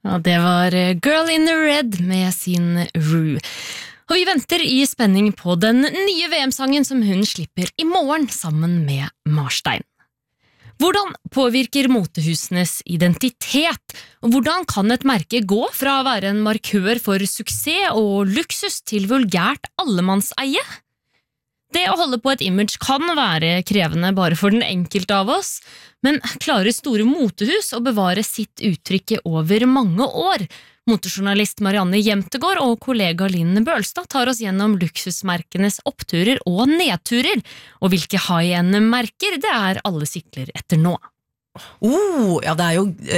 Ja, det var Girl in the Red med sin Rue. Og vi venter i spenning på den nye VM-sangen som hun slipper i morgen sammen med Marstein. Hvordan påvirker motehusenes identitet, og hvordan kan et merke gå fra å være en markør for suksess og luksus til vulgært allemannseie? Det å holde på et image kan være krevende bare for den enkelte av oss, men klarer store motehus å bevare sitt uttrykk over mange år? Motejournalist Marianne Jemtegård og kollega Linn Bølstad tar oss gjennom luksusmerkenes oppturer og nedturer, og hvilke high-end-merker det er alle sikler etter nå. Ja, det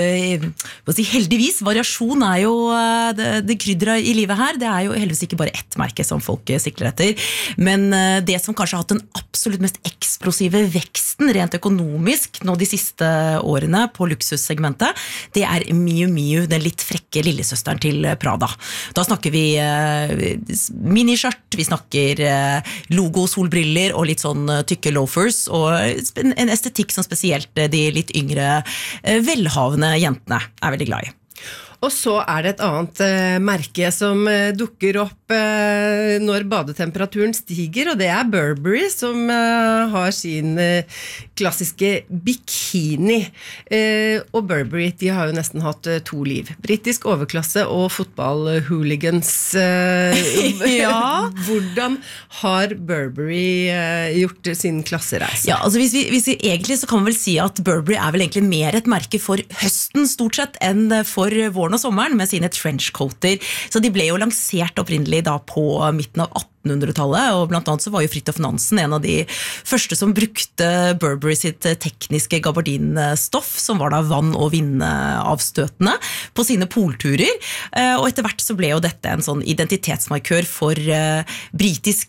jo heldigvis, variasjon jo det krydderet i livet her. Det jo heldigvis ikke bare ett merke som folk sikler etter, men det som kanskje har hatt den absolutt mest eksplosive veksten rent økonomisk nå de siste årene på luksussegmentet, det Miu Miu, den litt frekke lillesøsteren til Prada. Da snakker vi miniskjørt, vi snakker logo, solbriller og litt sånn tykke loafers, og en estetikk som spesielt de litt yngre velhavende jentene veldig glad i. Og så det et annet merke som dukker opp når badetemperaturen stiger, og det Burberry som har sin klassiske bikini. Og Burberry, de har jo nesten hatt 2 liv. Britisk overklasse og fotballhooligans. Ja. Hvordan har Burberry gjort sin klassereise? Ja, altså hvis vi egentlig så kan man vel si at Burberry vel egentlig mer et merke for høsten stort sett enn for våren og sommeren med sine trenchcoater. Så de ble jo lansert opprinnelig da på midten av 1800-tallet, og blant annet så var jo Fridtjof Nansen en av de første som brukte Burberry sitt tekniske gabardinstoff, som var da vann- og vindavstøtende, på sine polturer. Og etter hvert så ble jo dette en sånn identitetsmarkør for britisk